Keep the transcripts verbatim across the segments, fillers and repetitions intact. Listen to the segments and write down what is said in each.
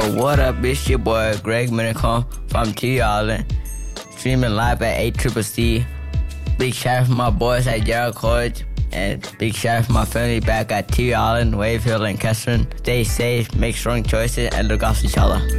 Yo, what up? It's your boy Greg Minicom from T Island, streaming live at eight C C C. Big shout out for my boys at Gerald College, and big shout out for my family back at T Island, Wave Hill, and Kestrel. Stay safe, make strong choices, and look after each other.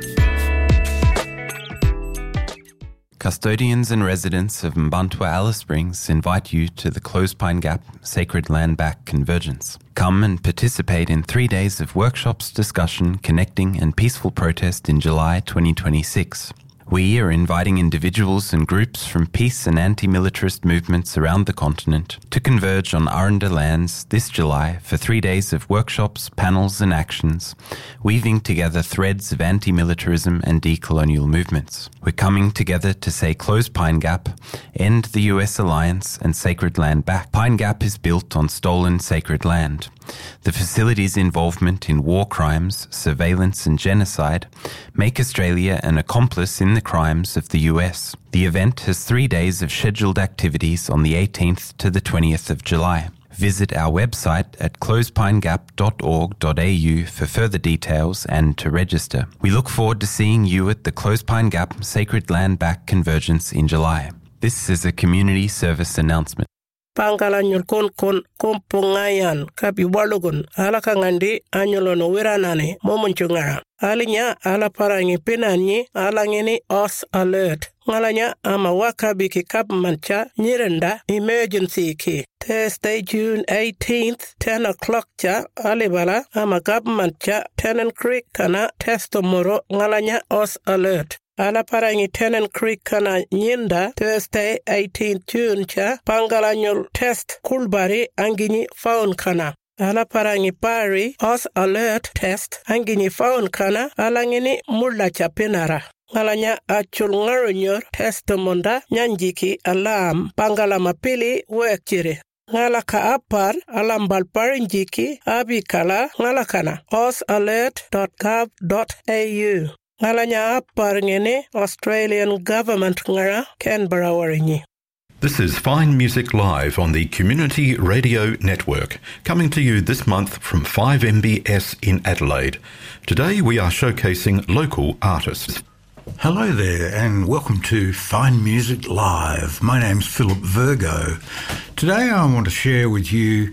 Custodians and residents of Mbantua Alice Springs invite you to the Clothespine Gap Sacred Land Back Convergence. Come and participate in three days of workshops, discussion, connecting and peaceful protest in July twenty twenty-six. We are inviting individuals and groups from peace and anti-militarist movements around the continent to converge on Aranda lands this July for three days of workshops, panels and actions, weaving together threads of anti-militarism and decolonial movements. We're coming together to say close Pine Gap, end the U S alliance and sacred land back. Pine Gap is built on stolen sacred land. The facility's involvement in war crimes, surveillance and genocide make Australia an accomplice in the crimes of the U S. The event has three days of scheduled activities on the eighteenth to the twentieth of July. Visit our website at closepine gap dot org dot a u for further details and to register. We look forward to seeing you at the Clothespine Gap Sacred Land Back Convergence in July. This is a community service announcement. Pangalanyol kon kon kompongayan kapi walugun ala kangandi anyolono wiranane momonchungara alinya ala parangi penanyi ala ngeni os alert ngalanya ama wakabi ki kap mancha nyirenda emergency ki Thursday June eighteenth ten o'clock cha alibala ama kap mancha Tennant Creek kana testomoro ngalanya os alert ala parangi Tennant Creek kana nyinda Thursday eighteenth June cha pangalanyol test kulbari angini faun kana ala parangi pari os alert test angini faun kana ala ngini mulla cha penara ngalanya achul ngaronyor test monda nyanjiki alam pangala mapili wekchire ngala ka apar alambal parinjiki abikala ngala kana os alert dot gov dot a u ngalanya apar ngene Australian government ngara Canberra warinyi. This is Fine Music Live on the Community Radio Network, coming to you this month from five M B S in Adelaide. Today we are showcasing local artists. Hello there and welcome to Fine Music Live. My name's Philip Virgo. Today I want to share with you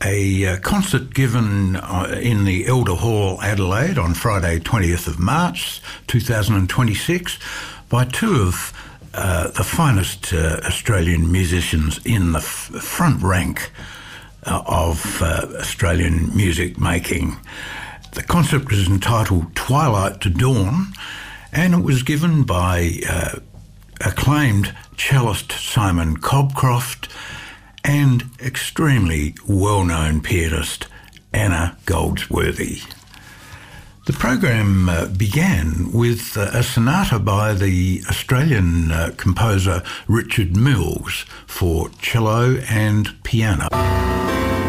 a uh, concert given uh, in the Elder Hall, Adelaide on Friday twentieth of March two thousand twenty-six by two of uh, the finest uh, Australian musicians in the f- front rank uh, of uh, Australian music making. The concert was entitled Twilight to Dawn, and it was given by uh, acclaimed cellist Simon Cobcroft and extremely well-known pianist Anna Goldsworthy. The program uh, began with uh, a sonata by the Australian uh, composer Richard Mills for cello and piano.